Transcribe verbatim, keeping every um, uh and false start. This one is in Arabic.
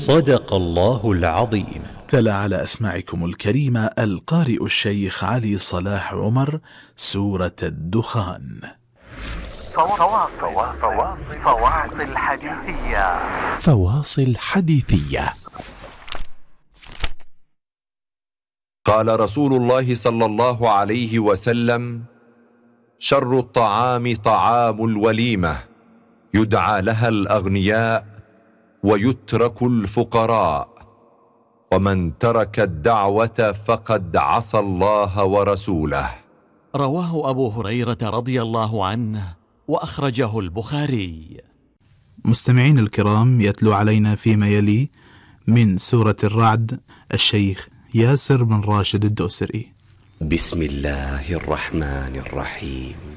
صدق الله العظيم. تلا على أسماعكم الكريمة القارئ الشيخ علي صلاح عمر سورة الدخان. فواصل فواصل فواصل حديثية فواصل حديثية. قال رسول الله صلى الله عليه وسلم: شر الطعام طعام الوليمة، يدعى لها الأغنياء ويترك الفقراء، ومن ترك الدعوة فقد عصى الله ورسوله. رواه أبو هريرة رضي الله عنه وأخرجه البخاري. مستمعين الكرام، يتلو علينا فيما يلي من سورة الرعد الشيخ ياسر بن راشد الدوسري. بسم الله الرحمن الرحيم.